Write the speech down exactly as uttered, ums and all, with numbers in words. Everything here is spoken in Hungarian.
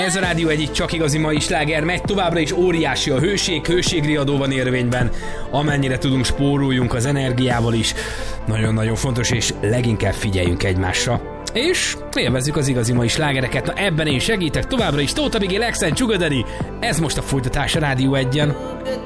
ez a Rádió egy csak igazi mai sláger, megy továbbra is, óriási a hőség, hőségriadó van érvényben, amennyire tudunk spóroljunk az energiával is, nagyon-nagyon fontos, és leginkább figyeljünk egymásra. És élvezzük az igazi mai slágereket. Na ebben én segítek továbbra is. Tóth Abigail, Accent, Sugar Daddy. Ez most a folytatás a Rádió egyen.